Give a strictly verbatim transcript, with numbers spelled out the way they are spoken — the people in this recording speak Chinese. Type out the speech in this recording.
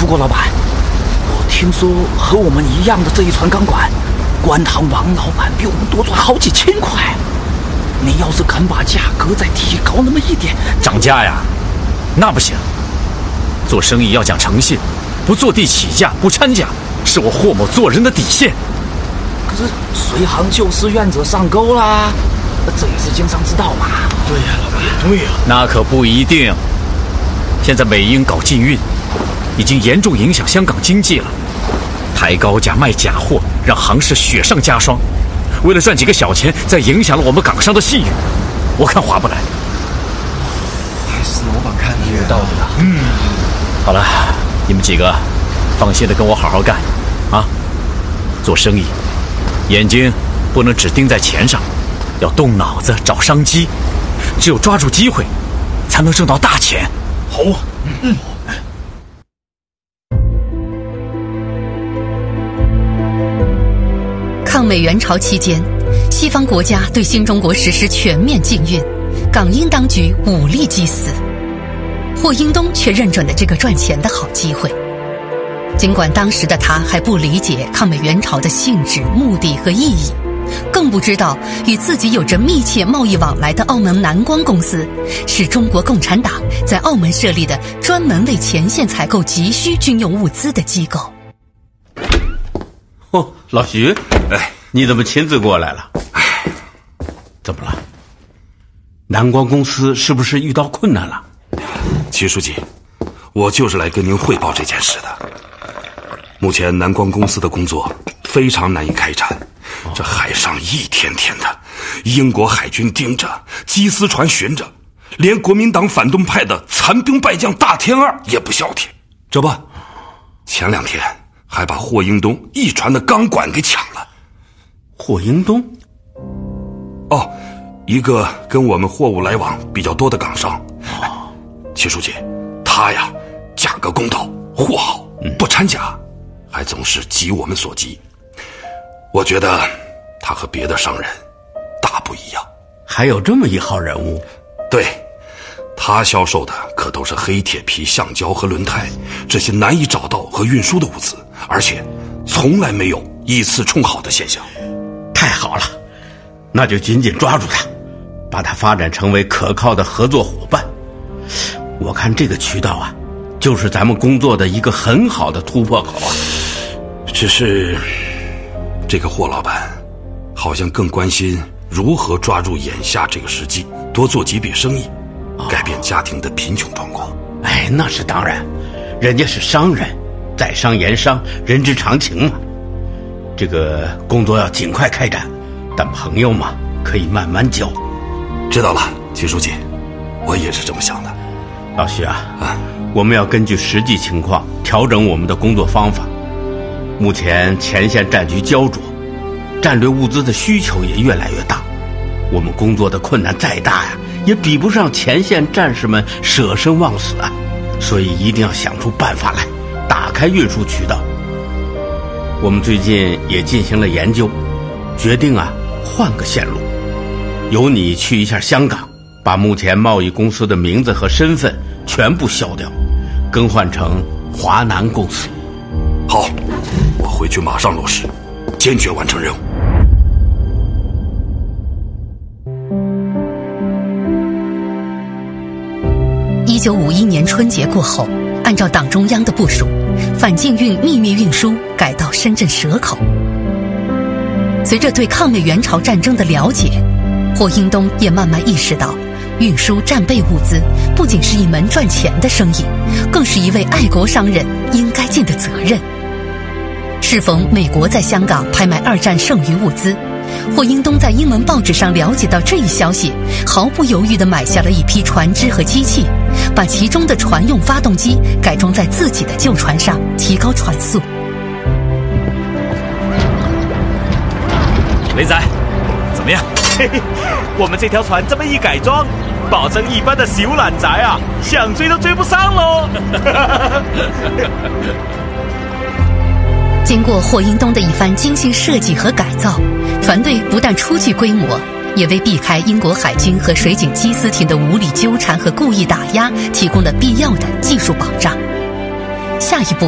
过老板，我听说和我们一样的这一船钢管，官塘王老板比我们多赚好几千块。你要是肯把价格再提高那么一点， 涨价呀？那不行。做生意要讲诚信，不坐地起价，不掺假，是我霍某做人的底线。 可是随行就市愿者上钩啦，这也是经商之道嘛。 对呀，老板，对呀。 那可不一定。现在美英搞禁运，已经严重影响香港经济了。抬高价卖假货，让行市雪上加霜。为了赚几个小钱，再影响了我们港商的信誉，我看划不来。 还是老板看的有道理啊。 嗯，好了，你们几个放心的跟我好好干啊！做生意，眼睛不能只盯在钱上，要动脑子找商机，只有抓住机会，才能挣到大钱。 好啊，嗯。 抗美援朝期间，西方国家对新中国实施全面禁运，港英当局武力缉私。霍英东却认准了这个赚钱的好机会。尽管当时的他还不理解抗美援朝的性质、目的和意义，更不知道与自己有着密切贸易往来的澳门南光公司是中国共产党在澳门设立的专门为前线采购急需军用物资的机构。 哦，老徐， 哎， 你怎么亲自过来了？ 哎， 怎么了？南光公司是不是遇到困难了？ 齐书记，我就是来跟您汇报这件事的。目前南光公司的工作非常难以开展，哦、这海上一天天的，英国海军盯着，缉私船巡着，连国民党反动派的残兵败将大天二也不消停。这不，前两天还把霍英东一船的钢管给抢了。 霍英东？ 哦，一个跟我们货物来往比较多的港商。哦，齐书记，他呀，价格公道，货好，不掺假，还总是急我们所急。我觉得他和别的商人大不一样。 还有这么一号人物？ 对，他销售的可都是黑铁皮、橡胶和轮胎这些难以找到和运输的物资，而且从来没有依次充好的现象。 太好了，那就紧紧抓住他，把他发展成为可靠的合作伙伴。我看这个渠道啊，就是咱们工作的一个很好的突破口啊。 只是这个霍老板好像更关心如何抓住眼下这个时机，多做几笔生意，改变家庭的贫穷状况。 哎，那是当然，人家是商人，在商言商，人之常情嘛。这个工作要尽快开展，但朋友嘛，可以慢慢交。 知道了，齐书记，我也是这么想的。 老徐啊， 啊， 我们要根据实际情况调整我们的工作方法。目前前线战局焦灼，战略物资的需求也越来越大，我们工作的困难再大呀，也比不上前线战士们舍生忘死啊！所以一定要想出办法来，打开运输渠道。我们最近也进行了研究，决定啊换个线路，由你去一下香港，把目前贸易公司的名字和身份全部消掉，更换成华南公司。 好，我回去马上落实，坚决完成任务。 一九五一年春节过后，按照党中央的部署，反禁运秘密运输改到深圳蛇口。随着对抗美援朝战争的了解，霍英东也慢慢意识到，运输战备物资不仅是一门赚钱的生意，更是一位爱国商人应该尽的责任。适逢美国在香港拍卖二战剩余物资，霍英东在英文报纸上了解到这一消息，毫不犹豫地买下了一批船只和机器，把其中的船用发动机改装在自己的旧船上，提高船速。 雷仔，怎么样？ 嘿嘿，我们这条船这么一改装，保证一般的小懒仔啊，想追都追不上喽。 经过霍英东的一番精心设计和改造，船队不但初具规模，也为避开英国海军和水警缉私艇的无理纠缠和故意打压提供了必要的技术保障。下一步